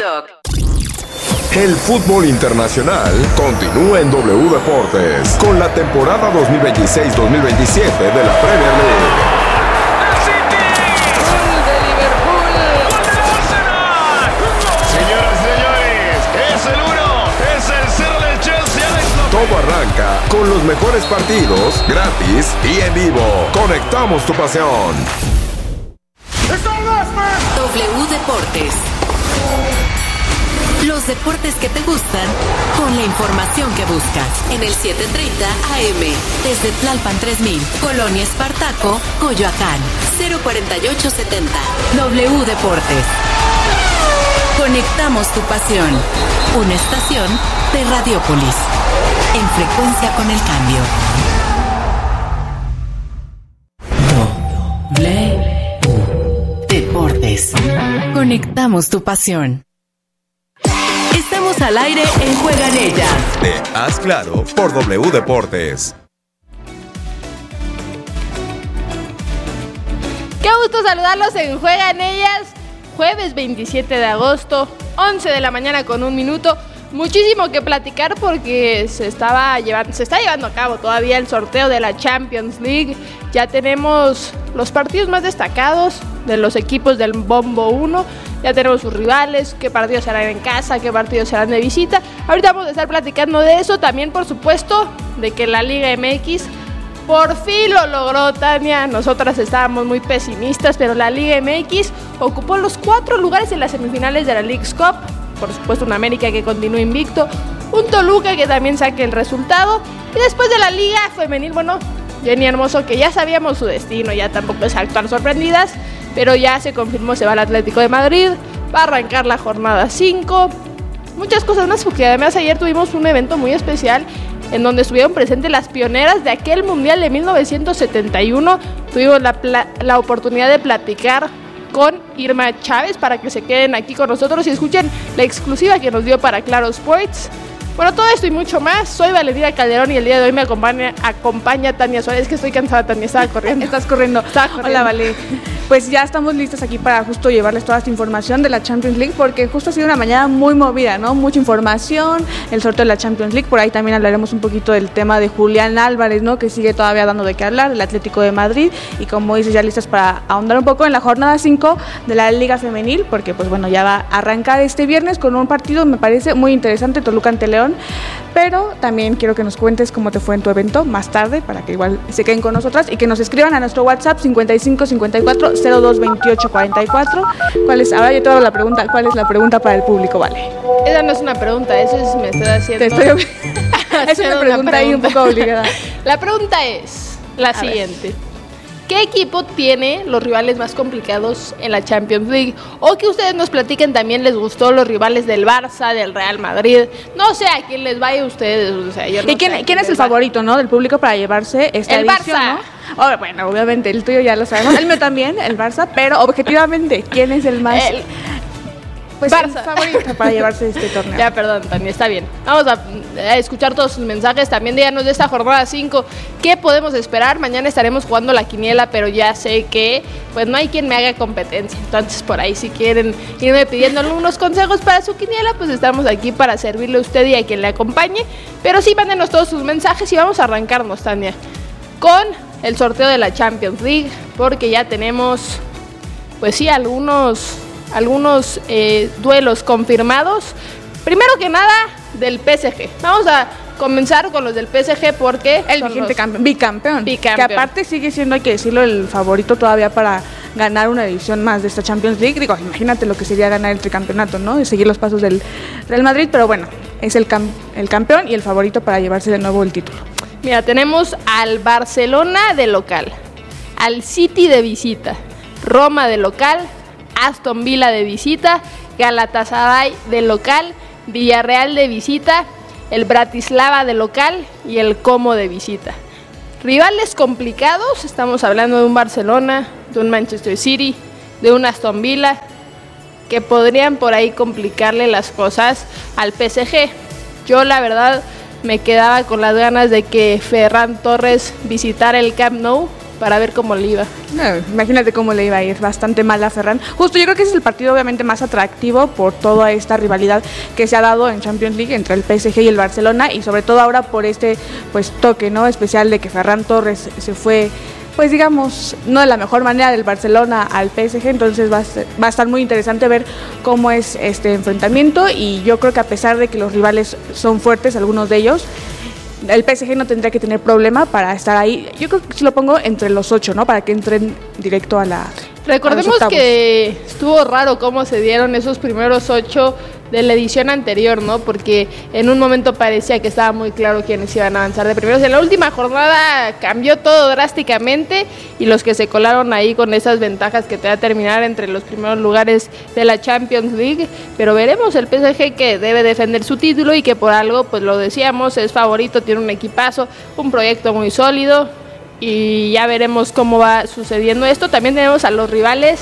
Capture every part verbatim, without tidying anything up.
TikTok. El fútbol internacional continúa en W Deportes con la temporada dos mil veintiséis dos mil veintisiete de la Premier League. Todo arranca con los mejores partidos, gratis y en vivo. Conectamos tu pasión. W Deportes. Los deportes que te gustan con la información que buscas. En el siete treinta A M. Desde Tlalpan tres mil, Colonia Espartaco, Coyoacán. cero cuarenta y ocho setenta. W Deportes. Conectamos tu pasión. Una estación de Radiopolis. En frecuencia con el cambio. W Deportes. Conectamos tu pasión. Estamos al aire en Juega en Ella. De Haz Claro por W Deportes. Qué gusto saludarlos en Juega en Ellas. Jueves veintisiete de agosto, once de la mañana con un minuto. Muchísimo que platicar porque se estaba llevando, se está llevando a cabo todavía el sorteo de la Champions League. Ya tenemos los partidos más destacados de los equipos del Bombo uno. Ya tenemos sus rivales, qué partidos serán en casa, qué partidos serán de visita. Ahorita vamos a estar platicando de eso. También, por supuesto, de que la Liga M X por fin lo logró, Tania. Nosotras estábamos muy pesimistas, pero la Liga M X ocupó los cuatro lugares en las semifinales de la Leagues Cup. Por supuesto, un América que continúa invicto, un Toluca que también saque el resultado. Y después de la Liga Femenil, bueno, Jenny Hermoso, que ya sabíamos su destino, ya tampoco es actuar sorprendidas, pero ya se confirmó, se va al Atlético de Madrid, va a arrancar la jornada cinco. Muchas cosas más, porque además ayer tuvimos un evento muy especial en donde estuvieron presentes las pioneras de aquel Mundial de mil novecientos setenta y uno. Tuvimos la, pla- la oportunidad de platicar con Irma Chávez para que se queden aquí con nosotros y escuchen la exclusiva que nos dio para Claro Sports. Bueno, todo esto y mucho más. Soy Valentina Calderón y el día de hoy me acompaña, acompaña Tania Suárez. Es que estoy cansada, Tania, estaba corriendo. Estás corriendo. Estaba corriendo. Hola, Vale. Pues ya estamos listas aquí para justo llevarles toda esta información de la Champions League, porque justo ha sido una mañana muy movida, ¿no? Mucha información, el sorteo de la Champions League. Por ahí también hablaremos un poquito del tema de Julián Álvarez, ¿no? Que sigue todavía dando de qué hablar, del Atlético de Madrid. Y como dices, ya listas para ahondar un poco en la jornada cinco de la Liga Femenil, porque pues bueno, ya va a arrancar este viernes con un partido, me parece muy interesante, Toluca ante León. Pero también quiero que nos cuentes cómo te fue en tu evento más tarde, para que igual se queden con nosotras y que nos escriban a nuestro WhatsApp cincuenta y cinco cincuenta y cuatro cero dos veintiocho cuarenta y cuatro. ¿Cuál es? Ahora yo te hago la pregunta, ¿cuál es la pregunta para el público, Vale? Esa no es una pregunta, eso es me estoy haciendo. Te estoy es una pregunta ahí un poco obligada. La pregunta es la a siguiente. Ver. ¿Qué equipo tiene los rivales más complicados en la Champions League? O que ustedes nos platiquen, también les gustó los rivales del Barça, del Real Madrid. No sé a quién les vaya a ustedes. O sea, yo no ¿Y quién, quién, quién es el va. favorito, no, del público para llevarse esta el edición, Barça. ¿no? Oh, bueno, obviamente el tuyo ya lo sabemos. El mío también, el Barça. Pero objetivamente, ¿quién es el más... El... Pues Barça. El favorito para llevarse este torneo? Ya, perdón, Tania, está bien. Vamos a, a escuchar todos sus mensajes. También díganos de esta jornada cinco, ¿qué podemos esperar? Mañana estaremos jugando la quiniela, pero ya sé que pues no hay quien me haga competencia. Entonces, por ahí, si quieren irme pidiendo algunos consejos para su quiniela, pues estamos aquí para servirle a usted y a quien le acompañe. Pero sí, mándenos todos sus mensajes y vamos a arrancarnos, Tania, con el sorteo de la Champions League, porque ya tenemos, pues sí, algunos... algunos eh, duelos confirmados. Primero que nada, del P S G. Vamos a comenzar con los del P S G porque... El vigente campe- bicampeón, bicampeón. Que aparte sigue siendo, hay que decirlo, el favorito todavía para ganar una edición más de esta Champions League. Digo, imagínate lo que sería ganar el tricampeonato, ¿no? Y seguir los pasos del Real Madrid, pero bueno, es el, cam- el campeón y el favorito para llevarse de nuevo el título. Mira, tenemos al Barcelona de local, al City de visita, Roma de local, Aston Villa de visita, Galatasaray de local, Villarreal de visita, el Bratislava de local y el Como de visita. Rivales complicados, estamos hablando de un Barcelona, de un Manchester City, de un Aston Villa, que podrían por ahí complicarle las cosas al P S G. Yo la verdad me quedaba con las ganas de que Ferran Torres visitara el Camp Nou, para ver cómo le iba. No, imagínate cómo le iba a ir, bastante mal a Ferran. Justo yo creo que ese es el partido obviamente más atractivo por toda esta rivalidad que se ha dado en Champions League entre el P S G y el Barcelona, y sobre todo ahora por este pues toque, ¿no?, especial de que Ferran Torres se fue, pues digamos, no de la mejor manera del Barcelona al P S G, entonces va a, ser, va a estar muy interesante ver cómo es este enfrentamiento, y yo creo que a pesar de que los rivales son fuertes, algunos de ellos, el P S G no tendría que tener problema para estar ahí. Yo creo que si lo pongo entre los ocho, ¿no?, para que entren directo a la... Recordemos que estuvo raro cómo se dieron esos primeros ocho de la edición anterior, ¿no? Porque en un momento parecía que estaba muy claro quiénes iban a avanzar de primeros. En la última jornada cambió todo drásticamente y los que se colaron ahí con esas ventajas que te va a terminar entre los primeros lugares de la Champions League. Pero veremos el P S G, que debe defender su título y que por algo, pues lo decíamos, es favorito, tiene un equipazo, un proyecto muy sólido. Y ya veremos cómo va sucediendo esto. También tenemos a los rivales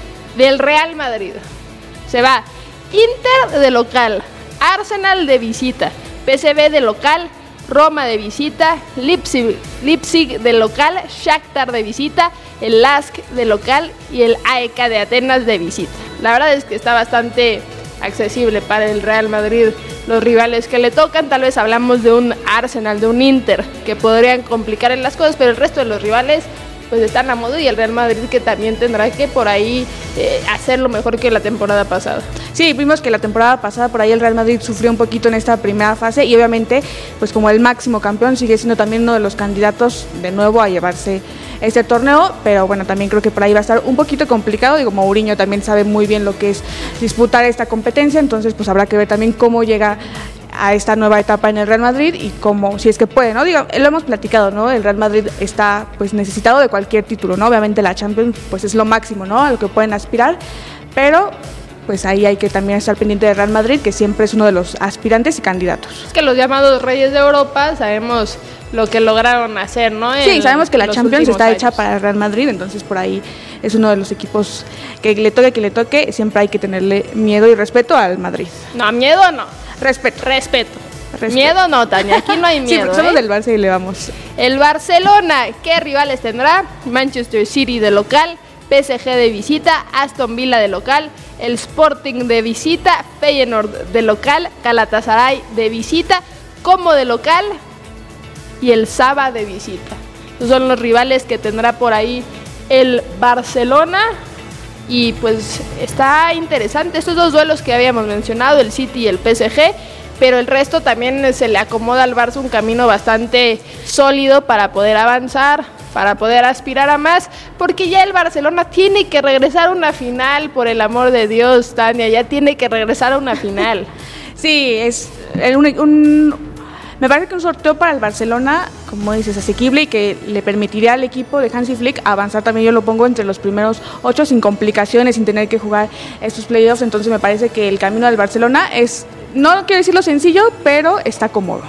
del Real Madrid. Se va Inter de local, Arsenal de visita, P S V de local, Roma de visita, Leipzig, Leipzig de local, Shakhtar de visita, el Lask de local y el A E K de Atenas de visita. La verdad es que está bastante accesible para el Real Madrid los rivales que le tocan. Tal vez hablamos de un Arsenal, de un Inter, que podrían complicar en las cosas, pero el resto de los rivales pues están a modo, y el Real Madrid, que también tendrá que por ahí eh, hacerlo mejor que la temporada pasada. Sí, vimos que la temporada pasada por ahí el Real Madrid sufrió un poquito en esta primera fase, y obviamente pues como el máximo campeón sigue siendo también uno de los candidatos de nuevo a llevarse este torneo, pero bueno, también creo que por ahí va a estar un poquito complicado. Digo, Mourinho también sabe muy bien lo que es disputar esta competencia, entonces pues habrá que ver también cómo llega a esta nueva etapa en el Real Madrid y cómo, si es que puede, ¿no? Digo, lo hemos platicado, ¿no? El Real Madrid está pues necesitado de cualquier título, ¿no? Obviamente la Champions pues es lo máximo, ¿no?, a lo que pueden aspirar, pero pues ahí hay que también estar pendiente del Real Madrid, que siempre es uno de los aspirantes y candidatos. Es que los llamados Reyes de Europa sabemos lo que lograron hacer, ¿no? En sí, sabemos que la Champions está años. hecha para el Real Madrid, entonces por ahí es uno de los equipos que le toque que le toque, siempre hay que tenerle miedo y respeto al Madrid. No, miedo no. Respeto. Respeto. Respeto. Miedo no, Tania, aquí no hay miedo. Sí, porque somos ¿eh? del Barça y le vamos. El Barcelona, ¿qué rivales tendrá? Manchester City de local, P S G de visita, Aston Villa de local, el Sporting de visita, Feyenoord de local, Galatasaray de visita, Como de local y el Saba de visita. Esos son los rivales que tendrá por ahí el Barcelona. Y pues está interesante estos dos duelos que habíamos mencionado, el City y el P S G, pero el resto también se le acomoda al Barça un camino bastante sólido para poder avanzar, para poder aspirar a más, porque ya el Barcelona tiene que regresar a una final, por el amor de Dios, Tania, ya tiene que regresar a una final. Sí, es un, un me parece que un sorteo para el Barcelona, como dices, asequible y que le permitiría al equipo de Hansi Flick avanzar. También yo lo pongo entre los primeros ocho sin complicaciones, sin tener que jugar estos playoffs. Entonces me parece que el camino del Barcelona es, no quiero decirlo sencillo, pero está cómodo.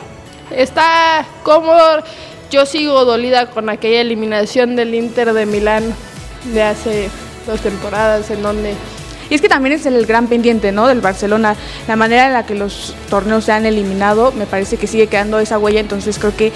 Está cómodo. Yo sigo dolida con aquella eliminación del Inter de Milán de hace dos temporadas, en donde... Y es que también es el gran pendiente, ¿no?, del Barcelona, la manera en la que los torneos se han eliminado. Me parece que sigue quedando esa huella, entonces creo que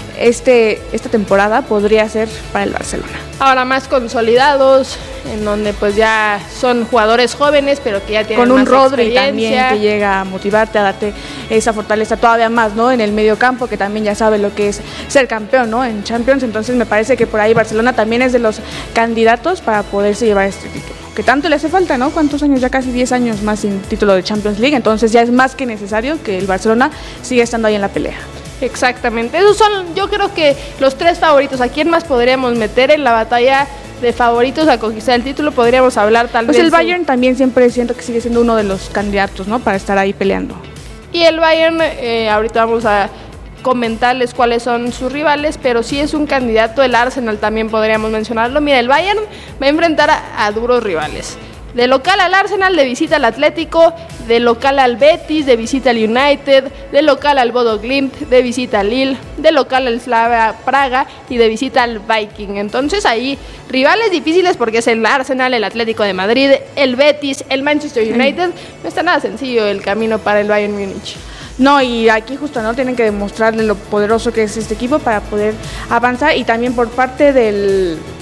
este esta temporada podría ser para el Barcelona. Ahora más consolidados, en donde pues ya son jugadores jóvenes, pero que ya tienen con un más Rodri experiencia. También que llega a motivarte, a darte esa fortaleza todavía más, ¿no?, en el medio campo, que también ya sabe lo que es ser campeón, ¿no?, en Champions. Entonces me parece que por ahí Barcelona también es de los candidatos para poderse llevar este título, que tanto le hace falta, ¿no? ¿Cuántos años? Ya casi diez años más sin título de Champions League, entonces ya es más que necesario que el Barcelona siga estando ahí en la pelea. Exactamente, esos son, yo creo que los tres favoritos. ¿A quién más podríamos meter en la batalla de favoritos a conquistar el título? Podríamos hablar tal pues vez... Pues el Bayern sí. También siempre siento que sigue siendo uno de los candidatos, ¿no?, para estar ahí peleando. Y el Bayern, eh, ahorita vamos a comentarles cuáles son sus rivales, pero sí es un candidato. El Arsenal también podríamos mencionarlo. Mira, el Bayern va a enfrentar a, a duros rivales. De local al Arsenal, de visita al Atlético, de local al Betis, de visita al United, de local al Bodo Glimt, de visita al Lille, de local al Slavia Praga y de visita al Viking. Entonces ahí rivales difíciles porque es el Arsenal, el Atlético de Madrid, el Betis, el Manchester United. No está nada sencillo el camino para el Bayern Múnich. No, y aquí justo no tienen que demostrarle lo poderoso que es este equipo para poder avanzar. Y también por parte del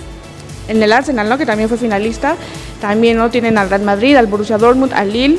en el Arsenal, ¿no? Que también fue finalista. También no tienen al Real Madrid, al Borussia Dortmund, al Lille,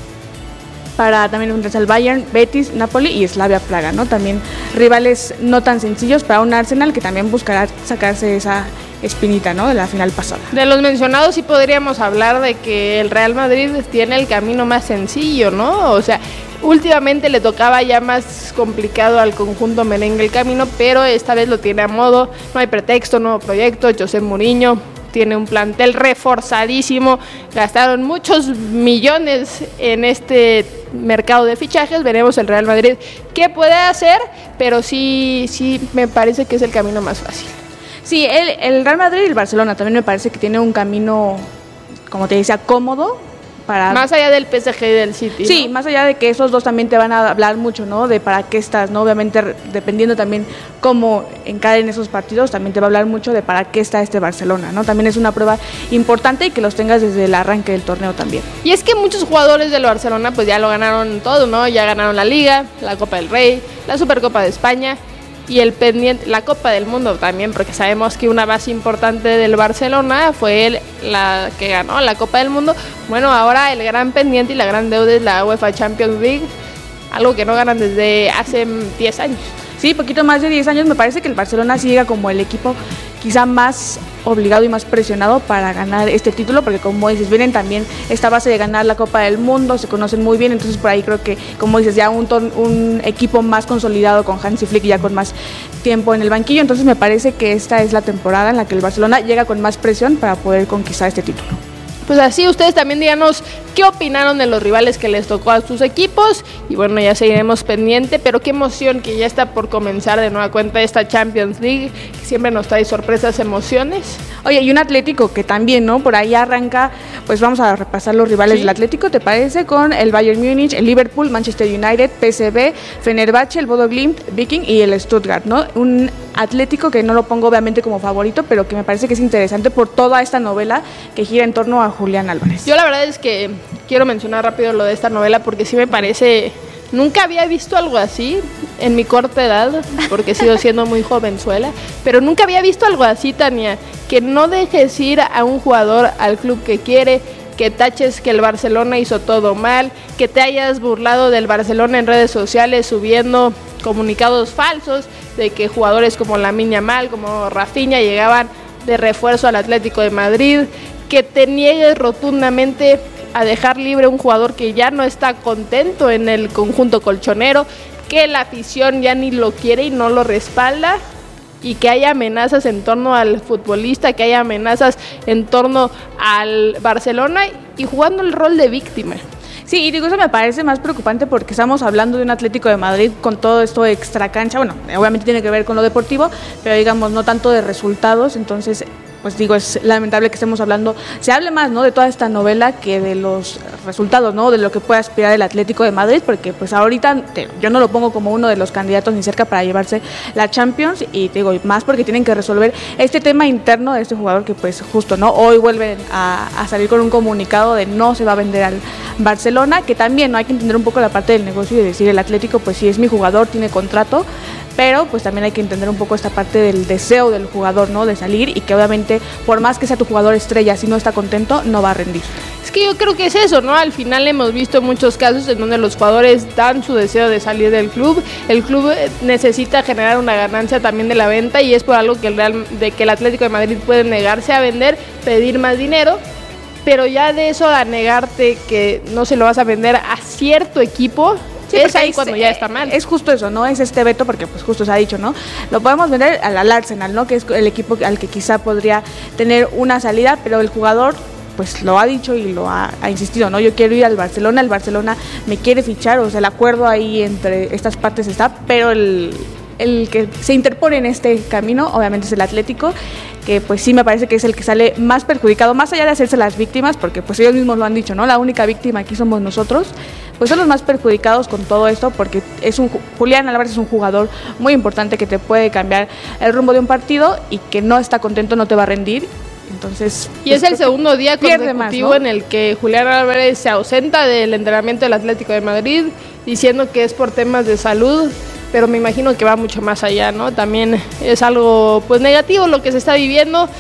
para también enfrentarse al Bayern, Betis, Napoli y Slavia Praga, ¿no? También rivales no tan sencillos para un Arsenal que también buscará sacarse esa espinita, ¿no? De la final pasada. De los mencionados sí podríamos hablar de que el Real Madrid tiene el camino más sencillo, ¿no? O sea, últimamente le tocaba ya más complicado al conjunto merengue el camino, pero esta vez lo tiene a modo, no hay pretexto, nuevo proyecto, José Mourinho tiene un plantel reforzadísimo, gastaron muchos millones en este mercado de fichajes, veremos el Real Madrid qué puede hacer, pero sí, sí me parece que es el camino más fácil. Sí, el, el Real Madrid y el Barcelona también me parece que tiene un camino, como te decía, cómodo. Para... Más allá del P S G y del City. Sí, ¿no? Más allá de que esos dos también te van a hablar mucho, ¿no? De para qué estás, ¿no? Obviamente, dependiendo también cómo encaren esos partidos, también te va a hablar mucho de para qué está este Barcelona, ¿no? También es una prueba importante y que los tengas desde el arranque del torneo también. Y es que muchos jugadores del Barcelona pues ya lo ganaron todo, ¿no? Ya ganaron la Liga, la Copa del Rey, la Supercopa de España y el pendiente, la Copa del Mundo también, porque sabemos que una base importante del Barcelona fue el, la que ganó la Copa del Mundo. Bueno, ahora el gran pendiente y la gran deuda es la UEFA Champions League, algo que no ganan desde hace diez años. Sí, poquito más de diez años. Me parece que el Barcelona sí llega como el equipo quizá más obligado y más presionado para ganar este título, porque como dices, vienen también esta base de ganar la Copa del Mundo, se conocen muy bien, entonces por ahí creo que, como dices, ya un, un equipo más consolidado con Hansi Flick y ya con más tiempo en el banquillo, entonces me parece que esta es la temporada en la que el Barcelona llega con más presión para poder conquistar este título. Pues así, ustedes también díganos qué opinaron de los rivales que les tocó a sus equipos. Y bueno, ya seguiremos pendiente, pero qué emoción que ya está por comenzar de nueva cuenta esta Champions League, que siempre nos trae sorpresas, emociones. Oye, y un Atlético que también, ¿no? Por ahí arranca, pues vamos a repasar los rivales, ¿sí?, del Atlético, ¿te parece? Con el Bayern Múnich, el Liverpool, Manchester United, P S V, Fenerbahce, el Bodo Glimt, Viking y el Stuttgart, ¿no? Un Atlético que no lo pongo obviamente como favorito, pero que me parece que es interesante por toda esta novela que gira en torno a Julián Álvarez. Yo la verdad es que quiero mencionar rápido lo de esta novela porque sí me parece... Nunca había visto algo así en mi corta edad, porque sigo siendo muy jovenzuela, pero nunca había visto algo así, Tania, que no dejes ir a un jugador al club que quiere, que taches que el Barcelona hizo todo mal, que te hayas burlado del Barcelona en redes sociales subiendo comunicados falsos de que jugadores como Lamine Yamal, como Rafinha llegaban de refuerzo al Atlético de Madrid, que te niegues rotundamente a dejar libre a un jugador que ya no está contento en el conjunto colchonero, que la afición ya ni lo quiere y no lo respalda, y que haya amenazas en torno al futbolista, que haya amenazas en torno al Barcelona y jugando el rol de víctima. Sí, y digo, eso me parece más preocupante porque estamos hablando de un Atlético de Madrid con todo esto extra cancha, bueno, obviamente tiene que ver con lo deportivo, pero digamos, no tanto de resultados, entonces... pues digo, es lamentable que estemos hablando, se hable más, ¿no?, de toda esta novela que de los resultados, ¿no?, de lo que puede aspirar el Atlético de Madrid, porque pues ahorita te, yo no lo pongo como uno de los candidatos ni cerca para llevarse la Champions, y te digo, más porque tienen que resolver este tema interno de este jugador que pues justo, ¿no?, hoy vuelven a, a salir con un comunicado de no se va a vender al Barcelona, que también no hay que entender un poco la parte del negocio y decir el Atlético pues sí es mi jugador, tiene contrato, pero pues también hay que entender un poco esta parte del deseo del jugador, ¿no?, de salir, y que obviamente por más que sea tu jugador estrella, si no está contento, no va a rendir. Es que yo creo que es eso, ¿no? Al final hemos visto muchos casos en donde los jugadores dan su deseo de salir del club, el club necesita generar una ganancia también de la venta, y es por algo que el Real, de que el Atlético de Madrid puede negarse a vender, pedir más dinero, pero ya de eso a negarte que no se lo vas a vender a cierto equipo... Sí, es ahí es, cuando ya está mal. Es justo eso, ¿no? Es este veto porque pues justo se ha dicho, ¿no? Lo podemos vender al, al Arsenal, ¿no? Que es el equipo al que quizá podría tener una salida, pero el jugador pues lo ha dicho y lo ha, ha insistido, ¿no? Yo quiero ir al Barcelona, el Barcelona me quiere fichar, o sea, el acuerdo ahí entre estas partes está, pero el... el que se interpone en este camino obviamente es el Atlético, que pues sí me parece que es el que sale más perjudicado, más allá de hacerse las víctimas, porque pues ellos mismos lo han dicho, ¿no? La única víctima aquí somos nosotros, pues son los más perjudicados con todo esto, porque es un Julián Álvarez es un jugador muy importante que te puede cambiar el rumbo de un partido y que no está contento, no te va a rendir. Entonces, y pues es el segundo día consecutivo más, ¿no?, en el que Julián Álvarez se ausenta del entrenamiento del Atlético de Madrid, diciendo que es por temas de salud, pero me imagino que va mucho más allá, ¿no? También es algo pues negativo lo que se está viviendo.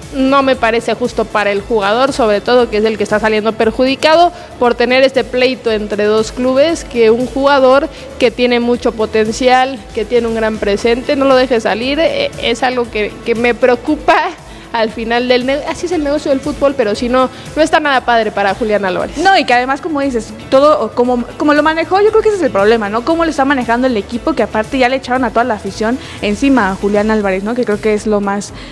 no me parece justo para el jugador, sobre todo que es el que está saliendo perjudicado por tener este pleito entre dos clubes, que un jugador que tiene mucho potencial, que tiene un gran presente, no lo deje salir, eh, es algo que, que me preocupa al final del negocio. Así es el negocio del fútbol, pero si no, no está nada padre para Julián Álvarez. No, y que además, como dices, todo como, como lo manejó, yo creo que ese es el problema, ¿no? Cómo lo está manejando el equipo, que aparte ya le echaron a toda la afición encima a Julián Álvarez, ¿no? Que creo que es lo más